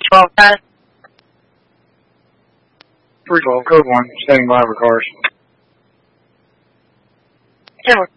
312, code 1, standing by for cars. 10